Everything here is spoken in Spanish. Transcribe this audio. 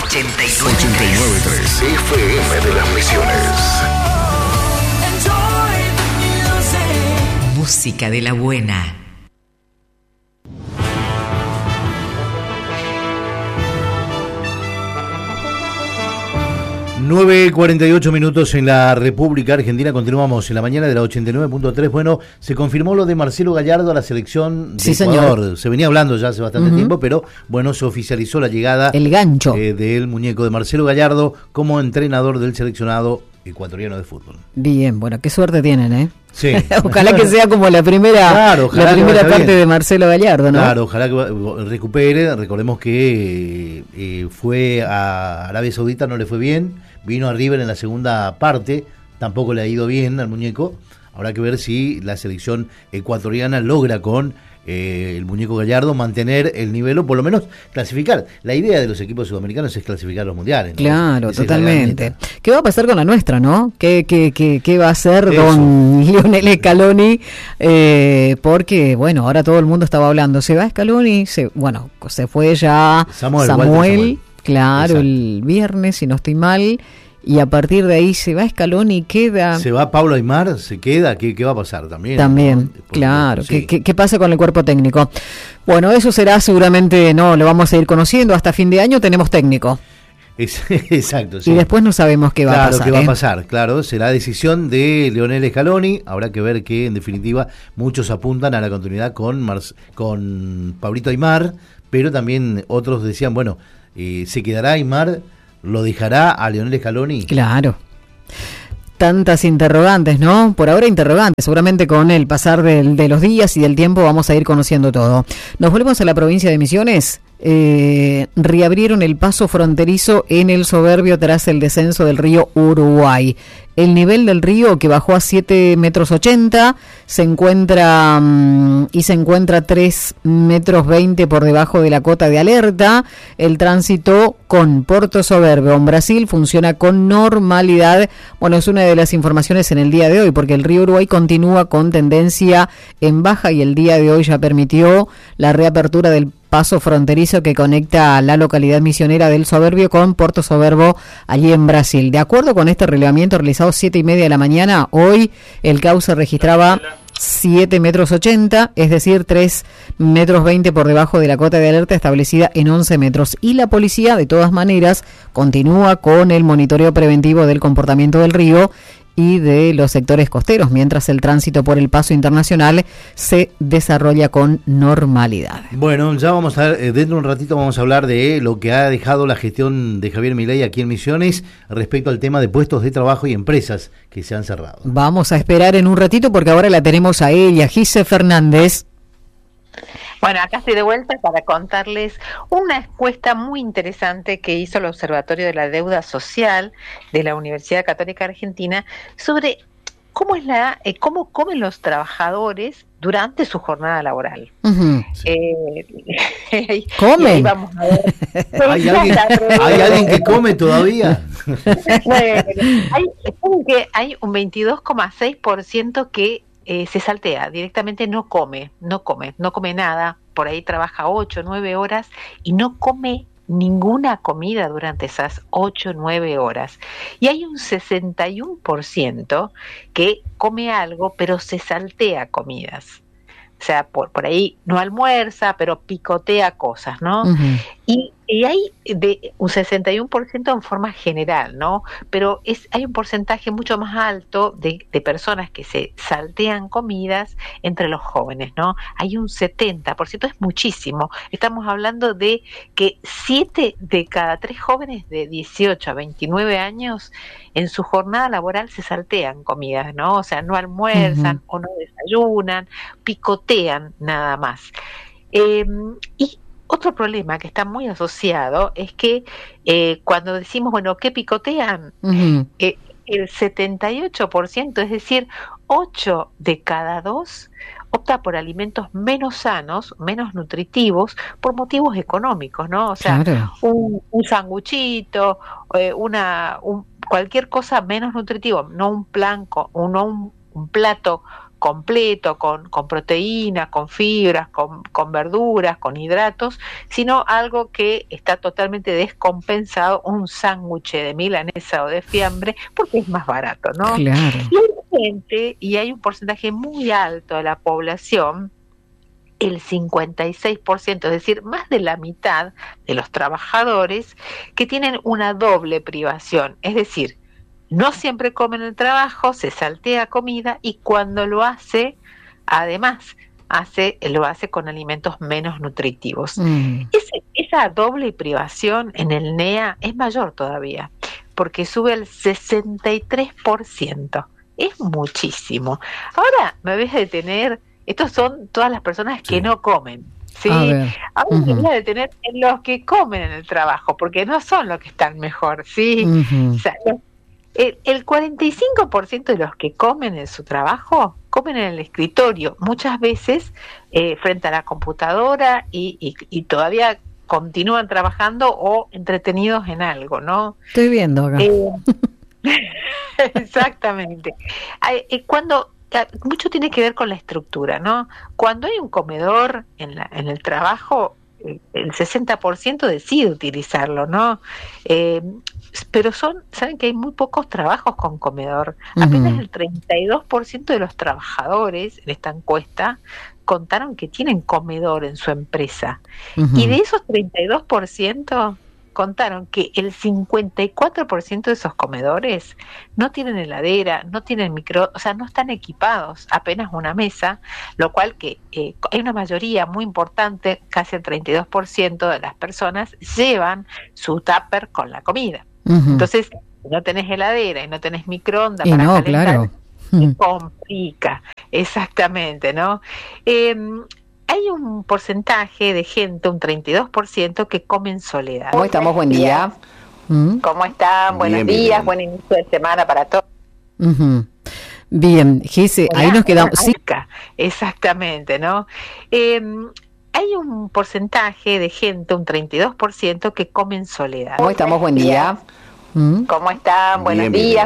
89.3 FM de las Misiones. Música de la buena. 9:48 en la República Argentina. Continuamos en la mañana de la 89.3. Bueno, se confirmó lo de Marcelo Gallardo a la selección de Ecuador. Señor. Se venía hablando ya hace bastante tiempo, pero bueno, se oficializó la llegada el gancho del muñeco de Marcelo Gallardo como entrenador del seleccionado ecuatoriano de fútbol. Bien, bueno, qué suerte tienen, ¿eh? Sí. Ojalá que sea como la primera, claro, la primera parte bien de Marcelo Gallardo, ¿no? Claro, ojalá que recupere. Recordemos que fue a Arabia Saudita, no le fue bien. Vino a River en la segunda parte, tampoco le ha ido bien al muñeco. Habrá que ver si la selección ecuatoriana logra con el muñeco Gallardo mantener el nivel o por lo menos clasificar. La idea de los equipos sudamericanos es clasificar los mundiales, ¿no? Claro, totalmente. ¿Qué va a pasar con la nuestra, no? ¿Qué va a hacer Eso. don Lionel Scaloni? Porque, bueno, ahora todo el mundo estaba hablando. ¿Se va Scaloni? Se fue ya Samuel. Claro, exacto. El viernes, si no estoy mal. Y a partir de ahí se va Scaloni y queda... ¿Se va Pablo Aimar? ¿Se queda? ¿Qué va a pasar también? También, ¿no? Claro. Sí. ¿Qué pasa con el cuerpo técnico? Bueno, eso será seguramente, no, lo vamos a ir conociendo. Hasta fin de año tenemos técnico. Exacto, sí. Y después no sabemos qué va a pasar. Claro, qué va a pasar, claro. Será decisión de Lionel Scaloni. Habrá que ver que, en definitiva, muchos apuntan a la continuidad con Pablito Aimar, pero también otros decían, bueno, ¿se quedará Aimar? ¿Lo dejará a Lionel Scaloni? Claro. Tantas interrogantes, ¿no? Por ahora interrogantes. Seguramente con el pasar de los días y del tiempo vamos a ir conociendo todo. Nos volvemos a la provincia de Misiones. Reabrieron el paso fronterizo en el Soberbio tras el descenso del río Uruguay. El nivel del río, que bajó a 7,80 metros, se encuentra 3,20 metros por debajo de la cota de alerta. El tránsito con Porto Soberbio en Brasil funciona con normalidad. Bueno, es una de las informaciones en el día de hoy, porque el río Uruguay continúa con tendencia en baja y el día de hoy ya permitió la reapertura del paso fronterizo que conecta la localidad misionera del Soberbio con Porto Soberbo, allí en Brasil. De acuerdo con este relevamiento realizado 7:30 de la mañana, hoy el cauce registraba 7,80 metros, es decir, 3,20 metros por debajo de la cota de alerta establecida en 11 metros. Y la policía, de todas maneras, continúa con el monitoreo preventivo del comportamiento del río y de los sectores costeros, mientras el tránsito por el paso internacional se desarrolla con normalidad. Bueno, ya vamos a ver, dentro de un ratito vamos a hablar de lo que ha dejado la gestión de Javier Milei aquí en Misiones respecto al tema de puestos de trabajo y empresas que se han cerrado. Vamos a esperar en un ratito porque ahora la tenemos a ella, Gise Fernández. Bueno, acá estoy de vuelta para contarles una encuesta muy interesante que hizo el Observatorio de la Deuda Social de la Universidad Católica Argentina sobre cómo comen los trabajadores durante su jornada laboral. Uh-huh. ¿Comen? Vamos a ver. ¿Hay alguien que come todavía? Hay un 22,6% que se saltea, directamente no come nada, por ahí trabaja 8, 9 horas y no come ninguna comida durante esas 8, 9 horas. Y hay un 61% que come algo, pero se saltea comidas. O sea, por ahí no almuerza, pero picotea cosas, ¿no? Uh-huh. Y hay de un 61% en forma general, ¿no? Pero hay un porcentaje mucho más alto de personas que se saltean comidas entre los jóvenes, ¿no? Hay un 70%, es muchísimo. Estamos hablando de que 7 de cada 3 jóvenes de 18 a 29 años en su jornada laboral se saltean comidas, ¿no? O sea, no almuerzan uh-huh. o no desayunan, picotean nada más. Y otro problema que está muy asociado es que cuando decimos, bueno, ¿qué picotean? Uh-huh. El 78%, es decir, 8 de cada 2 opta por alimentos menos sanos, menos nutritivos, por motivos económicos, ¿no? O sea, claro. un sanguchito, cualquier cosa menos nutritivo, no un plato completo, con proteínas, con fibras, con verduras, con hidratos, sino algo que está totalmente descompensado, un sándwich de milanesa o de fiambre, porque es más barato, ¿no? Claro. Y hay un porcentaje muy alto de la población, el 56%, es decir, más de la mitad de los trabajadores que tienen una doble privación, es decir, no siempre come en el trabajo, se saltea comida y cuando lo hace, además, lo hace con alimentos menos nutritivos. Esa doble privación en el NEA es mayor todavía, porque sube al 63%. Es muchísimo. Ahora me voy a detener, estos son todas las personas que no comen, ¿sí? Ahora me voy a detener en los que comen en el trabajo, porque no son los que están mejor, ¿sí? O sea, el 45% de los que comen en su trabajo, comen en el escritorio, muchas veces frente a la computadora y todavía continúan trabajando o entretenidos en algo, ¿no? Estoy viendo acá. Exactamente. Mucho tiene que ver con la estructura, ¿no? Cuando hay un comedor en el trabajo, el 60% decide utilizarlo, ¿no? Pero saben que hay muy pocos trabajos con comedor. Apenas el 32% de los trabajadores en esta encuesta contaron que tienen comedor en su empresa. Y de esos 32%, contaron que el 54% de esos comedores no tienen heladera, no tienen o sea, no están equipados, apenas una mesa, lo cual que hay una mayoría muy importante, casi el 32% de las personas llevan su tupper con la comida. Entonces, si no tenés heladera y no tenés microondas para calentar, claro. se complica, exactamente, ¿no? Hay un porcentaje de gente, un 32%, que come en soledad. ¿Cómo estamos? Buen día. ¿Cómo están? Buenos días, buen inicio de semana para todos. Bien, Gise, ahí nos quedamos. Sí. Exactamente, ¿no? Hay un porcentaje de gente, un 32%, que come en soledad. ¿Cómo estamos? Buen día. ¿Cómo están? Buenos días.